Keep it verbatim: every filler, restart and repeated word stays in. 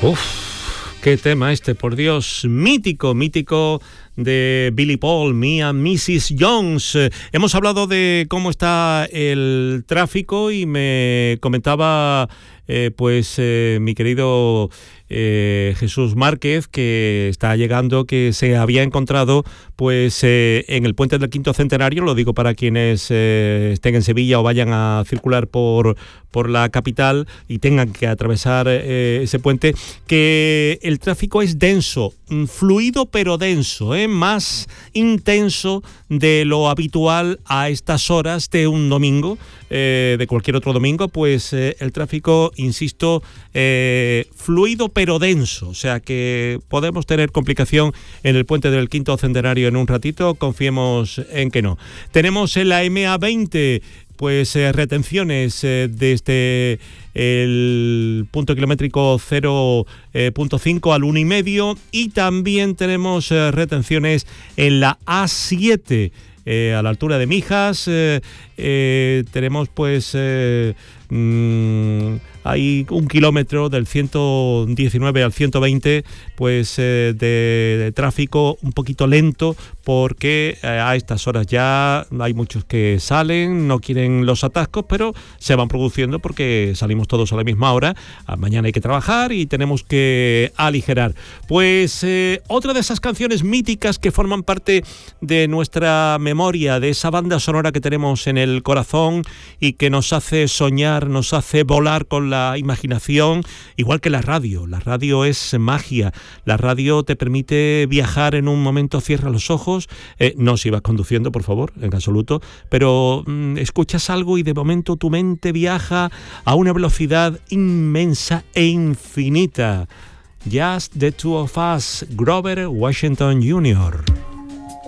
Uf, qué tema este, por Dios, mítico, mítico de Billy Paul, Me and missus Jones. Eh, hemos hablado de cómo está el tráfico y me comentaba eh, pues eh, mi querido eh, Jesús Márquez, que está llegando, que se había encontrado pues eh, en el puente del Quinto Centenario, lo digo para quienes eh, estén en Sevilla o vayan a circular por, por la capital y tengan que atravesar eh, ese puente, que el tráfico es denso, fluido pero denso, ¿eh? Más intenso de lo habitual a estas horas de un domingo, eh, de cualquier otro domingo, pues eh, el tráfico, insisto, eh, fluido pero denso, o sea que podemos tener complicación en el puente del Quinto Centenario en un ratito, confiemos en que no. Tenemos en la eme a veinte pues eh, retenciones eh, desde el punto kilométrico cero punto cinco al uno y medio, y también tenemos eh, retenciones en la a siete eh, a la altura de Mijas. eh, eh, tenemos pues eh, mmm, hay un kilómetro del ciento diecinueve al ciento veinte pues eh, de, de tráfico un poquito lento, porque eh, a estas horas ya hay muchos que salen, no quieren los atascos, pero se van produciendo porque salimos todos a la misma hora. Mañana hay que trabajar y tenemos que aligerar. Pues eh, otra de esas canciones míticas que forman parte de nuestra memoria, de esa banda sonora que tenemos en el corazón y que nos hace soñar, nos hace volar con la la imaginación, igual que la radio. La radio es magia. La radio te permite viajar en un momento, cierra los ojos, eh, no si vas conduciendo, por favor, en absoluto, pero mmm, escuchas algo y de momento tu mente viaja a una velocidad inmensa e infinita. Just the Two of Us, Grover Washington junior